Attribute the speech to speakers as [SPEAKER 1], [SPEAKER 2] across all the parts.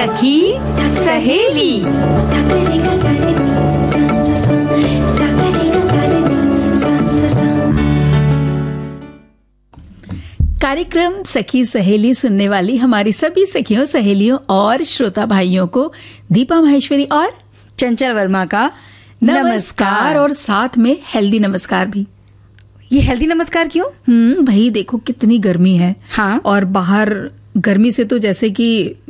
[SPEAKER 1] सखी सहेली। कार्यक्रम सखी सहेली सुनने वाली हमारी सभी सखियों, सहेलियों और श्रोता भाइयों को दीपा माहेश्वरी और
[SPEAKER 2] चंचल वर्मा का
[SPEAKER 1] नमस्कार। और साथ में हेल्दी नमस्कार भी।
[SPEAKER 2] ये हेल्दी नमस्कार क्यों?
[SPEAKER 1] भाई देखो कितनी गर्मी है।
[SPEAKER 2] हाँ।
[SPEAKER 1] और बाहर गर्मी से तो जैसे कि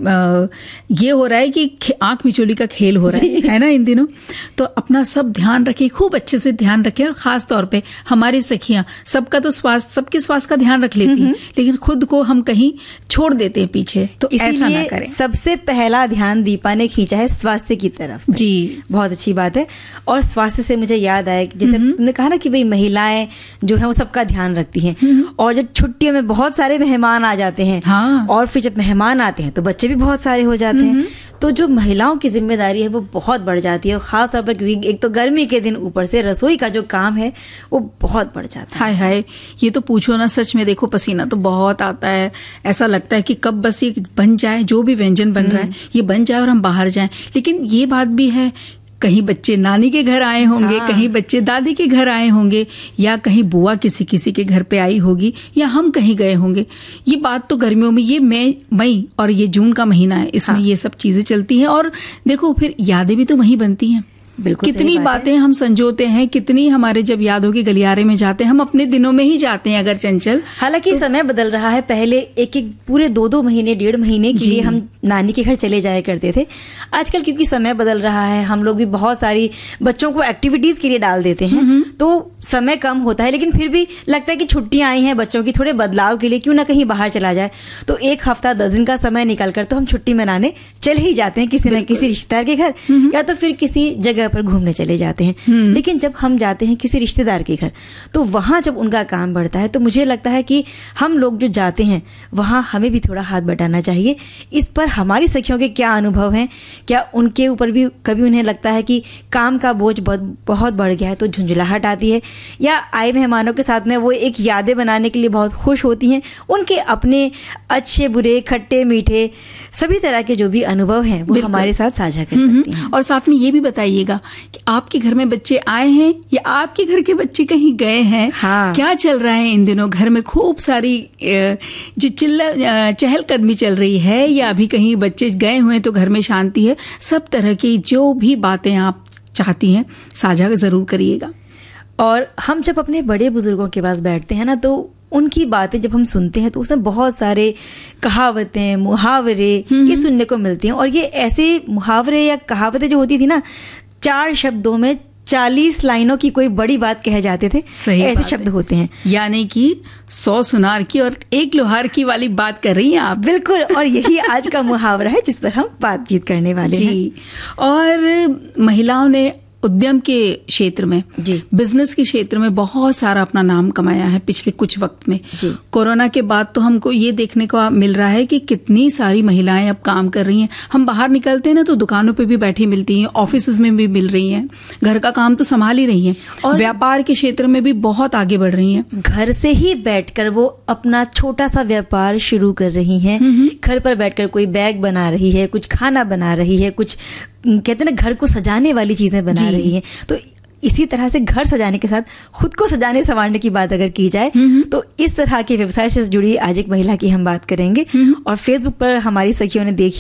[SPEAKER 1] ये हो रहा है कि आंख मिचोली का खेल हो रहा है ना इन दिनों। तो अपना सब ध्यान रखें, खूब अच्छे से ध्यान रखें। और खास तौर पे हमारी सखियां, सबका तो स्वास्थ्य, सबके स्वास्थ्य का ध्यान रख लेती हैं, लेकिन खुद को हम कहीं छोड़ देते हैं पीछे। तो ऐसा ना करें।
[SPEAKER 2] सबसे पहला ध्यान दीपा ने खींचा है स्वास्थ्य की तरफ।
[SPEAKER 1] जी,
[SPEAKER 2] बहुत अच्छी बात है। और स्वास्थ्य से मुझे याद आया, जैसे तुमने कहा ना कि भाई महिलाएं जो है वो सबका ध्यान रखती हैं। और जब छुट्टियों में बहुत सारे मेहमान आ जाते हैं,
[SPEAKER 1] हाँ।
[SPEAKER 2] और फिर जब मेहमान आते हैं तो बच्चे भी बहुत सारे हो जाते हैं। तो जो महिलाओं की जिम्मेदारी है वो बहुत बढ़ जाती है। और खास तौर पर क्योंकि एक तो गर्मी के दिन ऊपर से रसोई का जो काम है वो बहुत बढ़ जाता है।
[SPEAKER 1] हाय हाय, ये तो पूछो ना, सच में देखो पसीना तो बहुत आता है। ऐसा लगता है कि कब बस ये बन जाए, जो भी व्यंजन बन रहा है ये बन जाए और हम बाहर जाएं। लेकिन ये बात भी है, कहीं बच्चे नानी के घर आए होंगे,
[SPEAKER 2] हाँ।
[SPEAKER 1] कहीं बच्चे दादी के घर आए होंगे, या कहीं बुआ किसी के घर पे आई होगी, या हम कहीं गए होंगे। ये बात तो गर्मियों में, ये मई और ये जून का महीना है, इसमें
[SPEAKER 2] हाँ।
[SPEAKER 1] ये सब चीजें चलती हैं। और देखो फिर यादें भी तो वहीं बनती हैं।
[SPEAKER 2] बिल्कुल
[SPEAKER 1] कितनी बातें हम संजोते हैं, कितनी हमारे जब यादों के गलियारे में जाते हैं, हम अपने दिनों में ही जाते हैं अगर चंचल।
[SPEAKER 2] हालांकि समय बदल रहा है। पहले एक पूरे 2 महीने 1.5 महीने के लिए हम नानी के घर चले जाया करते थे। आजकल क्योंकि समय बदल रहा है, हम लोग भी बहुत सारी बच्चों को एक्टिविटीज के लिए डाल देते हैं, तो समय कम होता है। लेकिन फिर भी लगता है कि छुट्टियां आई हैं बच्चों की, थोड़े बदलाव के लिए क्यों ना कहीं बाहर चला जाए। तो 1 हफ्ता 10 दिन का समय निकाल कर तो हम छुट्टी मनाने चले ही जाते हैं, किसी न किसी रिश्तेदार के घर, या तो फिर किसी जगह पर घूमने चले जाते हैं। लेकिन जब हम जाते हैं किसी रिश्तेदार के घर, तो वहां जब उनका काम बढ़ता है तो मुझे लगता है कि हम लोग जो जाते हैं वहां हमें भी थोड़ा हाथ बटाना चाहिए। इस पर हमारी सखियों के क्या अनुभव हैं? क्या उनके ऊपर भी कभी उन्हें लगता है कि काम का बोझ बहुत बढ़ गया है तो झुंझलाहट आती है, या आए मेहमानों के साथ में वो एक यादें बनाने के लिए बहुत खुश होती हैं? उनके अपने अच्छे बुरे, खट्टे मीठे, सभी तरह के जो भी अनुभव हैं वो हमारे साथ साझा कर सकती हैं।
[SPEAKER 1] और साथ में ये भी बताइएगा कि आपके घर में बच्चे आए हैं या आपके घर के बच्चे कहीं गए हैं।
[SPEAKER 2] हाँ।
[SPEAKER 1] क्या चल रहा है इन दिनों घर में? खूब सारी जो चहलकदमी चल रही है, या अभी कहीं बच्चे गए हुए हैं तो घर में शांति है? सब तरह की जो भी बातें आप चाहती हैं साझा जरूर करिएगा।
[SPEAKER 2] और हम जब अपने बड़े बुजुर्गों के पास बैठते हैं ना, तो उनकी बातें जब हम सुनते हैं तो उसमें बहुत सारे कहावतें, मुहावरे ये सुनने को मिलती हैं। और ये ऐसे मुहावरे या कहावतें जो होती थी ना, 4 शब्दों में 40 लाइनों की कोई बड़ी बात कहे जाते थे, ऐसे शब्द होते हैं।
[SPEAKER 1] यानी कि 100 सुनार की और 1 लोहार की वाली बात कर रही हैं आप।
[SPEAKER 2] बिल्कुल। और यही आज का मुहावरा है जिस पर हम बातचीत करने वाले हैं।
[SPEAKER 1] और महिलाओं ने उद्यम के क्षेत्र में, बिजनेस के क्षेत्र में बहुत सारा अपना नाम कमाया है पिछले कुछ वक्त में। कोरोना के बाद तो हमको ये देखने को मिल रहा है कि कितनी सारी महिलाएं अब काम कर रही हैं। हम बाहर निकलते हैं ना तो दुकानों पे भी बैठी मिलती हैं, ऑफिस में भी मिल रही हैं, घर का काम तो संभाल ही रही हैं, और व्यापार के क्षेत्र में भी बहुत आगे बढ़ रही हैं।
[SPEAKER 2] घर से ही बैठकर वो अपना छोटा सा व्यापार शुरू कर रही हैं। घर पर बैठकर कोई बैग बना रही है, कुछ खाना बना रही है, कुछ कहते हैं ना घर को सजाने वाली चीजें बना रही हैं। तो इसी तरह से घर सजाने के साथ खुद को सजाने संवारने की बात अगर की जाए तो इस तरह के व्यवसाय से जुड़ी आज एक महिला की हम बात करेंगे। और फेसबुक पर हमारी सखियों ने देखी